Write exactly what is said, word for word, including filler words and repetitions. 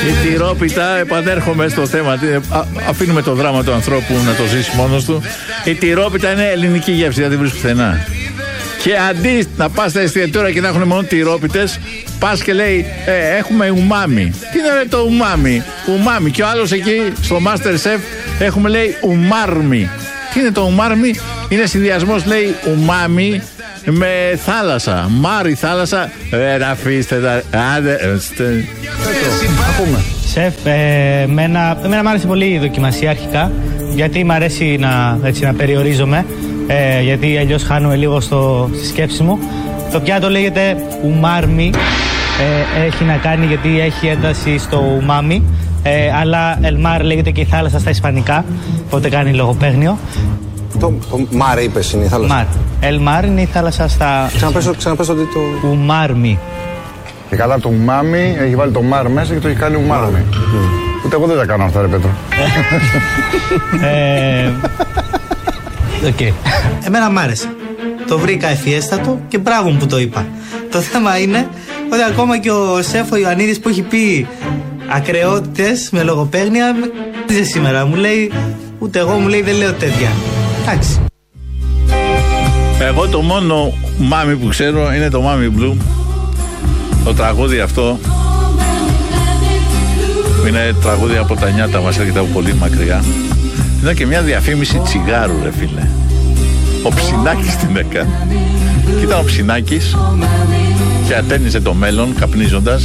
Η τυρόπιτα, επανέρχομαι στο θέμα. Α, αφήνουμε το δράμα του ανθρώπου να το ζήσει μόνος του. Η τυρόπιτα είναι ελληνική γεύση, δεν την βρίσκει πουθενά. Και αντί να πας στα εστιατόρια και να έχουν μόνο τυρόπιτες, πας και λέει ε, έχουμε ουμάμι. Τι είναι ρε, το ουμάμι? Ουμάμι. Και ο άλλος εκεί στο MasterChef έχουμε λέει ουμάρμι. Τι είναι το ουμάρμι? Είναι συνδυασμός λέει ουμάμι με θάλασσα. Μάρι θάλασσα. Ε, να αφήστε τα. Άντε. Ακούμε. Σεφ, ε, εμένα, εμένα μου άρεσε πολύ η δοκιμασία αρχικά. Γιατί μου αρέσει να, έτσι, να περιορίζομαι. Ε, γιατί αλλιώς χάνουμε λίγο στο, στη σκέψη μου. Το πιάτο λέγεται ουμάρμι. Ε, έχει να κάνει γιατί έχει ένταση στο ουμάμι. Ε, αλλά ελμάρ λέγεται και η θάλασσα στα ισπανικά. Οπότε κάνει λογοπαίγνιο. Το, το μάρ είπες είναι η θάλασσα. Μάρ. Ελμάρ είναι η θάλασσα στα... Ξαναπες, ξαναπες ότι το... Ουμάρμι. Και καλά το ουμάμι έχει βάλει το μάρ μέσα και το έχει κάνει ουμάρμι. Mm. Ούτε εγώ δεν τα κάνω αυτά ρε Πέτρο. ε, okay. Εμένα μ' άρεσε. Το βρήκα ευφιέστατο και μπράβο μου που το είπα. Το θέμα είναι ότι ακόμα και ο σεφ ο Ιωαννίδης που έχει πει ακρεότητες με λογοπαίγνια με σήμερα. Μου λέει, ούτε εγώ μου λέει δεν λέω τέτοια. Εντάξει. Εγώ το μόνο μάμι που ξέρω είναι το Μάμι Blue. Το τραγούδι αυτό είναι τραγούδι από τα νιάτα μας, έρχεται από πολύ μακριά. Ήταν και μια διαφήμιση τσιγάρου ρε φίλε. Ο Ψινάκης την έκανε. Και ήταν ο Ψινάκης και ατένιζε το μέλλον καπνίζοντας